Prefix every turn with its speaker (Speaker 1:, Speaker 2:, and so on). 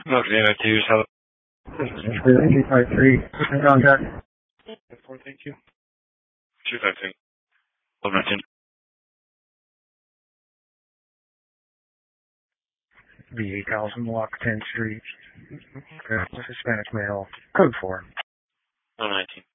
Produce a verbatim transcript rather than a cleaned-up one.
Speaker 1: Okay, I to use hello.
Speaker 2: eight five three, in contact.
Speaker 1: Four, thank you. two five three. Wilmington.
Speaker 2: The eight thousand block, tenth Street. Uh, Hispanic male. Code four.
Speaker 1: one nineteen.